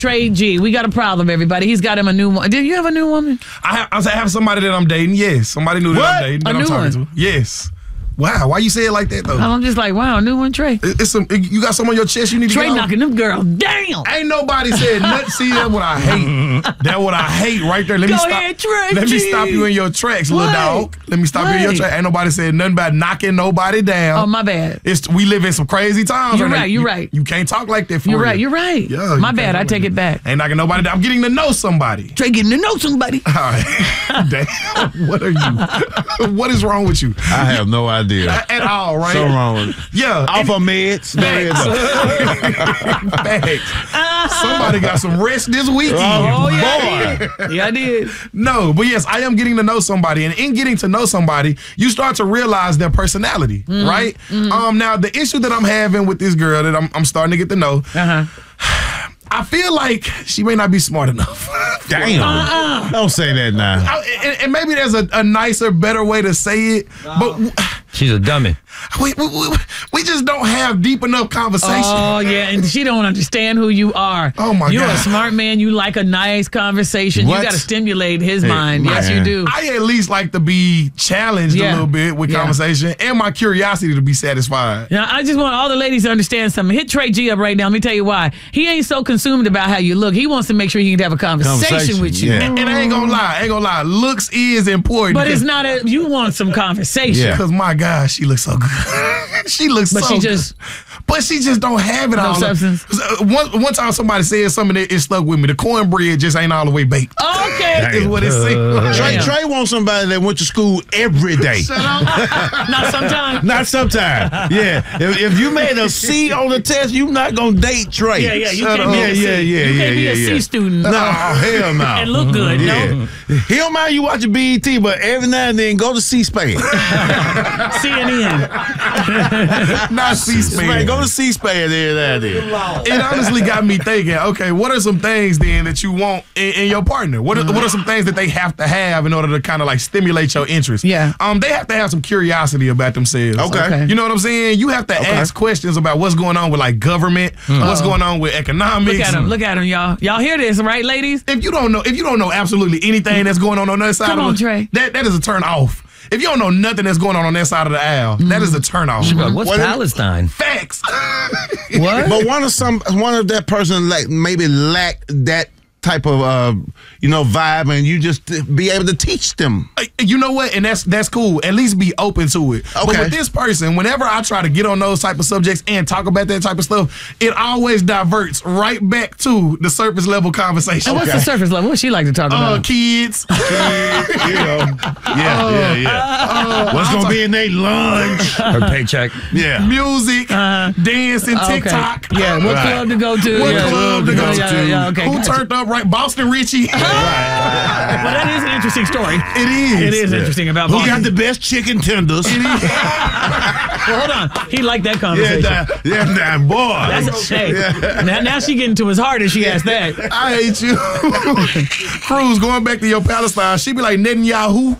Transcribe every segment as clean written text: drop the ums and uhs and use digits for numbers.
Trey G, we got a problem, everybody. He's got him a new one. Did you have a new woman? I have somebody that I'm dating. Yes, somebody new that I'm dating. That I'm talking to. Yes. Wow, why you say it like that though? I'm just like, wow, new one, Trey. You got some on your chest you need to Trey get knocking them girls down. Ain't nobody said nothing. See, that's what I hate. That's what I hate right there. Let me stop you in your tracks, little dog. Let me stop you in your tracks. Ain't nobody said nothing about knocking nobody down. Oh, my bad. We live in some crazy times. You're right. You're right. You can't talk like that for You're real. right. You're right. Yeah, my bad. I take it back. Ain't knocking nobody down. I'm getting to know somebody. Trey getting to know somebody. All right. Damn. What are you? What is wrong with you? I have no idea. At all, right? So wrong with it. Yeah. Off of meds. Facts. Somebody got some rest this weekend. Oh, yeah. Boy. Yeah, I did. No, but yes, I am getting to know somebody. And in getting to know somebody, you start to realize their personality, right? Now, the issue that I'm having with this girl that I'm starting to get to know, I feel like she may not be smart enough. Damn. Don't say that now. And maybe there's a nicer, better way to say it. But she's a dummy. We just don't have deep enough conversation. Oh, yeah, and she don't understand who you are. Oh, my God. You're a smart man. You like a nice conversation. What? You got to stimulate his mind. Yes, you do. I at least like to be challenged a little bit with conversation and my curiosity to be satisfied. Yeah, I just want all the ladies to understand something. Hit Trey G up right now. Let me tell you why. He ain't so consumed about how you look. He wants to make sure he can have a conversation with you. Yeah. And I ain't gonna lie. Looks is important. But it's not you want some conversation. Yeah. Because my God, she looks so good. She looks But so she good. just... But she just don't have it all. No substance. One time somebody said something that it stuck with me. The cornbread just ain't all the way baked. Okay. Is what it seems. Trey wants somebody that went to school every day. Shut up. Not sometimes. Not sometimes. Yeah. If you made a C on the test, you're not going to date Trey. Yeah. You Shut can't up. be a C. You can't be a C student. No, hell no. And look good, no? He don't mind you watching BET, but every now and then go to C-SPAN. CNN. Not C-SPAN. Go to C-SPAN every now and then. It honestly got me thinking, okay, what are some things then that you want in your partner? What are some things that they have to have in order to kind of like stimulate your interest? Yeah. They have to have some curiosity about themselves. Okay. You know what I'm saying? You have to ask questions about what's going on with like government, what's going on with economics. Look at him, y'all. Y'all hear this, right, ladies? If you don't know absolutely anything that's going on that side Come on, Trey. that is a turn off. If you don't know nothing that's going on that side of the aisle, that is a turn off. What's Palestine? Facts. What? But one of that person like maybe lack that type of vibe, and you just be able to teach them. You know what? And that's cool. At least be open to it. Okay. But with this person, whenever I try to get on those type of subjects and talk about that type of stuff, it always diverts right back to the surface level conversation. And what's the surface level? What she like to talk about? Kids. Yeah. What's gonna be in their lunch? Her paycheck. Yeah. Music, dancing, TikTok. Yeah, what club to go to? What club to go to? Yeah, okay, Who gotcha. turned up right? Boston Richie. Well, that is an interesting story. It is. It is interesting about Who Boston. got the best chicken tenders? Well, hold on. He liked that conversation. Yeah, boy. That's hey. Now she getting to his heart as she asked that. I hate you. Cruz, going back to your Palestine, she be like Netanyahu.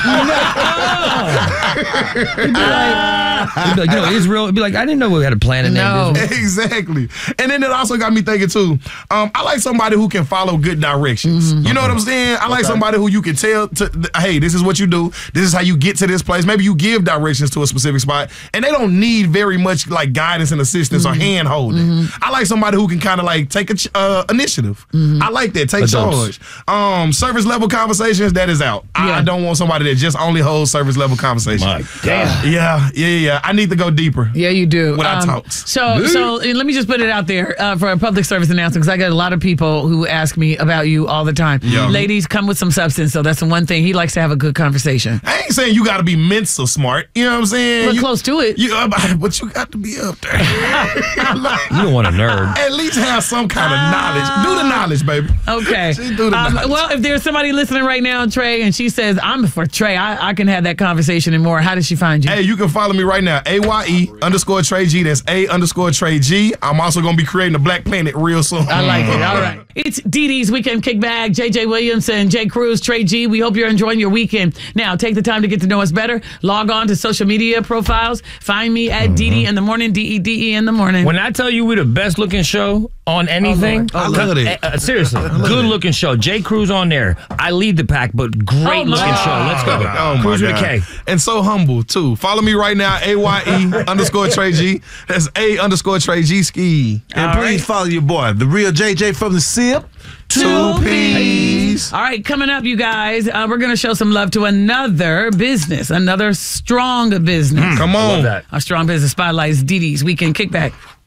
Israel. It'd be like, I didn't know we had a planet named Israel. Exactly. And then it also got me thinking too. I like somebody who can follow good directions. You know what I'm saying? I like somebody who you can tell hey, this is what you do. This is how you get to this place. Maybe you give directions to a specific spot, and they don't need very much like guidance and assistance or hand holding. I like somebody who can kind of like take a initiative. I like that. Take charge. Service level conversations, that is out. I don't want somebody that just only holds service level conversations. My God. Yeah. I need to go deeper. Yeah, you do. When I talks. So let me just put it out there for a public service announcement, because I get a lot of people who ask me about you all the time. Ladies, come with some substance. So that's the one thing. He likes to have a good conversation. I ain't saying you got to be mental smart. You know what I'm saying? We're close to it. But you got to be up there. You don't want a nerd. At least have some kind of knowledge. Do the knowledge, baby. Okay. Do the knowledge. Well, if there's somebody listening right now, Trey, and she says, I'm for Trey, I can have that conversation and more. How does she find you? Hey, you can follow me right now. AYE_Trey G. That's A_Trey G. I'm also going to be creating a Black Planet real soon. I like it. All right. It's Dee Dee's Weekend Kickback. JJ Williams and Jay Cruz, Trey G. We hope you're enjoying your weekend. Now, take the time to get to know us better. Log on to social media profiles. Find me at Dee Dee in the morning, DEDE in the morning. When I tell you we're the best looking show on anything. I love it. Seriously, good looking show. J. Cruz on there. I lead the pack, but great looking show. Let's go. Cruz with a K. And so humble, too. Follow me right now, AYE_Trey G. That's A_Trey G Ski. And please follow your boy, the real JJ from the SIP. 2Ps. All right, coming up, you guys, we're going to show some love to another business, another strong business. Come on. I love that. Our strong business spotlight is Dee Dee's Weekend Kickback.